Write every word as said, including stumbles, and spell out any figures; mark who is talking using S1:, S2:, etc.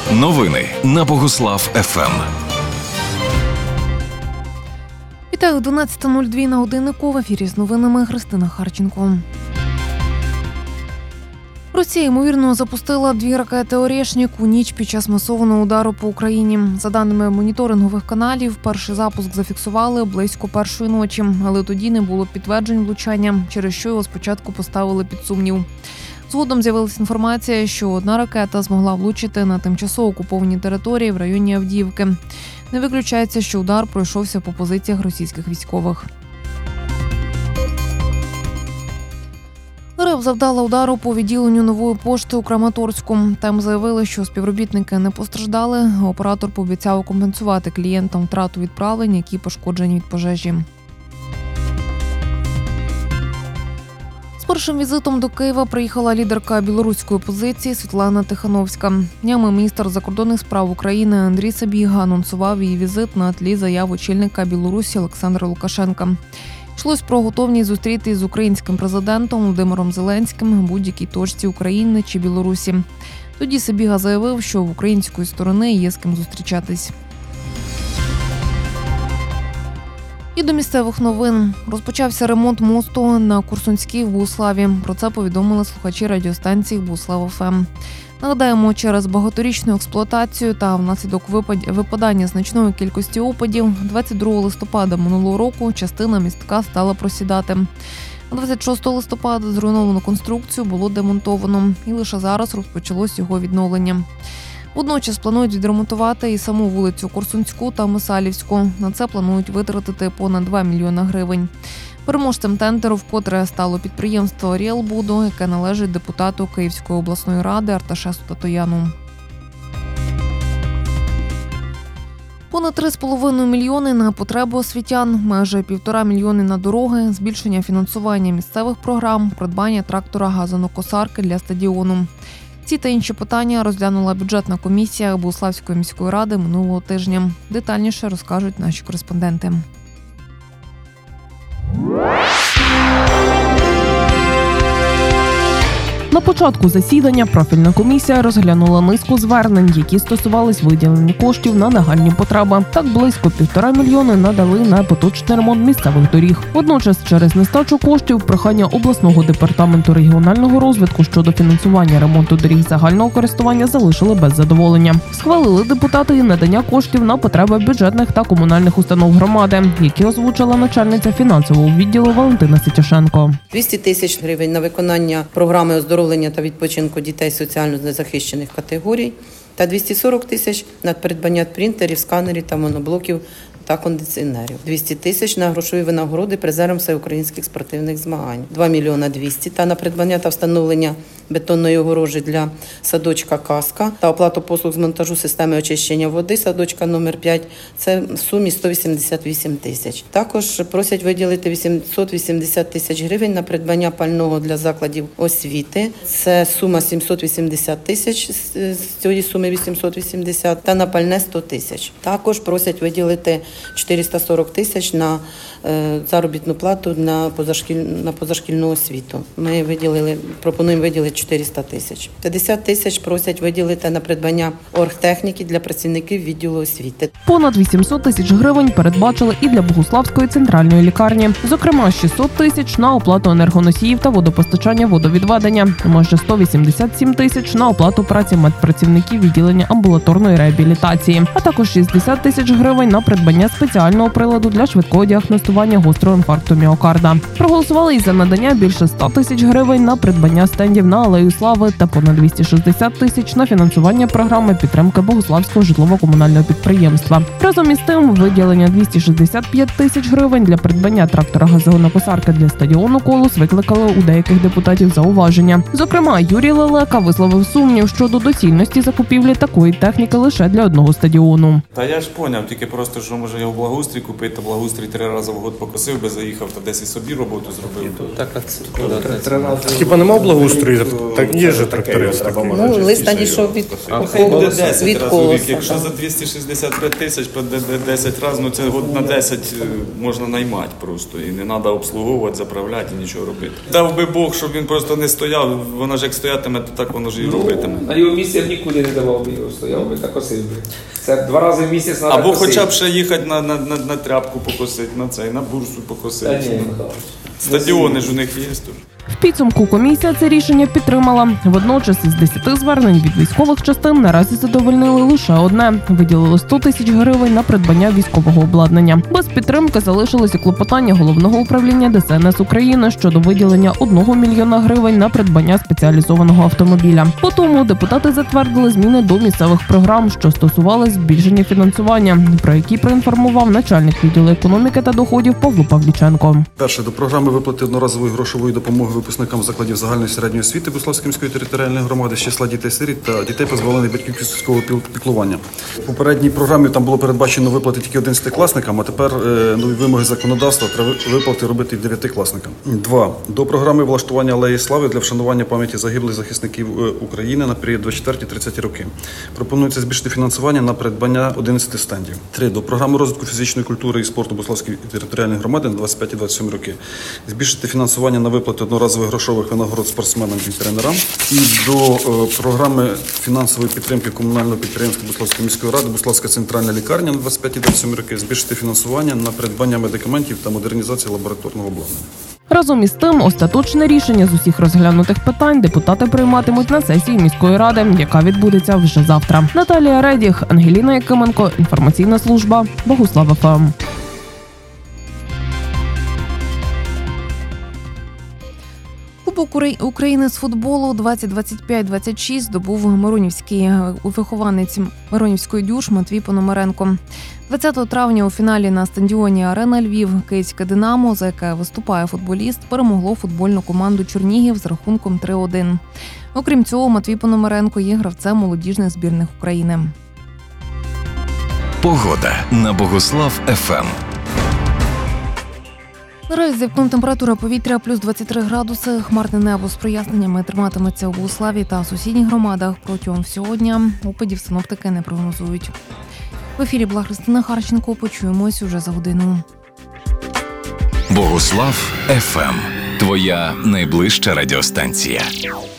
S1: Новини на Богуслав еф ем.
S2: Вітаю, одинадцята нуль два на годиннику. В ефірі з новинами Христина Харченко. Росія, ймовірно, запустила дві ракети «Орєшнік» у ніч під час масованого удару по Україні. За даними моніторингових каналів, перший запуск зафіксували близько першої ночі, але тоді не було підтверджень влучання, через що його спочатку поставили під сумнів. Згодом з'явилася інформація, що одна ракета змогла влучити на тимчасово окупованій території в районі Авдіївки. Не виключається, що удар пройшовся по позиціях російських військових. РФ завдала удару по відділенню Нової пошти у Краматорську. Там заявили, що співробітники не постраждали, а оператор пообіцяв компенсувати клієнтам втрату відправлень, які пошкоджені від пожежі. З першим візитом до Києва приїхала лідерка білоруської опозиції Світлана Тихановська. Днями міністр закордонних справ України Андрій Сабіга анонсував її візит на тлі заяв очільника Білорусі Олександра Лукашенка. Йшлось про готовність зустрітись з українським президентом Володимиром Зеленським у будь-якій точці України чи Білорусі. Тоді Сабіга заявив, що в української сторони є з ким зустрічатись. І до місцевих новин. Розпочався ремонт мосту на Курсунській в Богуславі. Про це повідомили слухачі радіостанції Богуслав еф ем. Нагадаємо, через багаторічну експлуатацію та внаслідок випадання значної кількості опадів двадцять другого листопада минулого року частина містка стала просідати. А двадцять шостого листопада зруйновану конструкцію було демонтовано, і лише зараз розпочалось його відновлення. Водночас планують відремонтувати і саму вулицю Корсунську та Мисалівську. На це планують витратити понад два мільйона гривень. Переможцем тендеру вкотре стало підприємство «Ріелбуду», яке належить депутату Київської обласної ради Арташесу Татояну. Понад три з половиною мільйони на потреби освітян, майже півтора мільйони на дороги, збільшення фінансування місцевих програм, придбання трактора газонокосарки для стадіону. Ці та інші питання розглянула бюджетна комісія Богуславської міської ради минулого тижня. Детальніше розкажуть наші кореспонденти.
S3: На початку засідання профільна комісія розглянула низку звернень, які стосувались виділення коштів на нагальні потреби. Так, близько півтора мільйони надали на поточний ремонт місцевих доріг. Водночас, через нестачу коштів, прохання обласного департаменту регіонального розвитку щодо фінансування ремонту доріг загального користування залишили без задоволення. Схвалили депутати і надання коштів на потреби бюджетних та комунальних установ громади, які озвучила начальниця фінансового відділу Валентина Ситюшенко.
S4: двісті тисяч гривень на виконання програми оздоровлення та відпочинку дітей соціально незахищених категорій та двісті сорок тисяч на придбання принтерів, сканерів та моноблоків та кондиціонерів. двісті тисяч на грошові винагороди призерам всеукраїнських спортивних змагань. два мільйони двісті та на придбання та встановлення бетонної огорожі для садочка «Казка» та оплату послуг з монтажу системи очищення води садочка номер п'ять. Це в сумі сто вісімдесят вісім тисяч. Також просять виділити вісімсот вісімдесят тисяч гривень на придбання пального для закладів освіти. Це сума сімсот вісімдесят тисяч, з цієї суми вісімсот вісімдесят, та на пальне сто тисяч. Також просять виділити чотириста сорок тисяч на е, заробітну плату на, позашкіль, на позашкільну освіту. Ми виділили, пропонуємо виділити чотириста тисяч. п'ятдесят тисяч просять виділити на придбання оргтехніки для працівників відділу освіти.
S3: Понад вісімсот тисяч гривень передбачили і для Богуславської центральної лікарні. Зокрема, шістсот тисяч на оплату енергоносіїв та водопостачання водовідведення, майже сто вісімдесят сім тисяч на оплату праці медпрацівників відділення амбулаторної реабілітації, а також шістдесят тисяч гривень на придбання спеціального приладу для швидкого діагностування гострого інфаркту міокарда. Проголосували і за надання більше ста тисяч гривень на придбання стендів на Алею Слави та понад двісті шістдесят тисяч на фінансування програми підтримки Богуславського житлово-комунального підприємства. Разом із тим, виділення двісті шістдесят п'ять тисяч гривень для придбання трактора газонокосарки для стадіону «Колос» викликали у деяких депутатів зауваження. Зокрема, Юрій Лелека висловив сумнів щодо доцільності закупівлі такої техніки лише для одного стадіону.
S5: Та я ж поняв, тільки просто, що може може його благоустрій купити, благоустрій три рази в год покосив би, заїхав, та десь і собі роботу зробив.
S6: Так, а це
S7: Хіба нема благоустрою? Так є же тракторист.
S4: Ну, лист надійшов від
S5: Хай буде десять
S4: від
S5: разів у рік.
S4: колоса.
S5: Якщо
S4: так.
S5: за двісті шістдесят п'ять тисяч по десять разів, ну це год на десять можна наймати просто. І не треба обслуговувати, заправляти і нічого робити. Дав би Бог, щоб він просто не стояв, вона ж як стоятиме, то так воно ж і робитиме.
S6: На його місці я б нікуди не давав би його, стояв би та косив би. Це два рази в місяць треба
S5: Або
S6: косити.
S5: хоча б ще їхати на, на, на, на тряпку покосити, на цей, на бурсу
S6: Та
S5: покосити.
S6: ні, Михайлович.
S5: Стадіони ж у них є тут.
S3: В підсумку комісія це рішення підтримала. Водночас із десяти звернень від військових частин наразі задовольнили лише одне. Виділили сто тисяч гривень на придбання військового обладнання. Без підтримки залишилося клопотання Головного управління Де Се Ен Ес України щодо виділення одного мільйона гривень на придбання спеціалізованого автомобіля. По тому депутати затвердили зміни до місцевих програм, що стосувалися збільшення фінансування, про які проінформував начальник відділу економіки та доходів Павло Павліченко.
S8: Перше, до програми виплати одноразової грошової допомоги випускникам закладів загальної середньої освіти Буславської міської територіальної громади з числа дітей-сиріт та дітей, позбавлених батьківського піклування. У попередній програмі там було передбачено виплати тільки одинадцятикласникам, а тепер е, нові вимоги законодавства треба виплати робити і дев'ятикласникам. Два. До програми влаштування алеї слави для вшанування пам'яті загиблих захисників е, України на період двадцять четверті - тридцяті роки. Пропонується збільшити фінансування на придбання одинадцяти стендів. Три. До програми розвитку фізичної культури і спорту Буславської територіальної громади на двадцять п'яті - двадцять сьомі роки. Збільшити фінансування на виплати одноразових грошових винагород спортсменам і тренерам. І до е, програми фінансової підтримки комунального підприємства Буславської міської ради Буславська центральна лікарня на двадцять п'яті - двадцять сьомі роки. Збільшити фінансування на придбання медикаментів та модернізацію лабораторного обладнання.
S3: Разом із тим, остаточне рішення з усіх розглянутих питань депутати прийматимуть на сесії міської ради, яка відбудеться вже завтра. Наталія Редіх, Ангеліна Якименко, інформаційна служба Богуслав Еф Ем.
S2: Кубок України з футболу двадцять двадцять п'ять - двадцять шість здобув миронівський вихованець Миронівської дюш Матвій Пономаренко. двадцятого травня у фіналі на стадіоні «Арена Львів» київське «Динамо», за яке виступає футболіст, перемогло футбольну команду Чернігів з рахунком три один. Окрім цього, Матвій Пономаренко є гравцем молодіжних збірних України.
S1: Погода на Богуслав Еф Ем.
S2: Наразі за вікном температура повітря плюс двадцять три градуси, хмарне небо з проясненнями триматиметься у Богуславі та сусідніх громадах протягом всього дня. Опадів синоптики не прогнозують. В ефірі була Христина Харченко. Почуємось уже за годину.
S1: Богуслав Еф Ем. Твоя найближча радіостанція.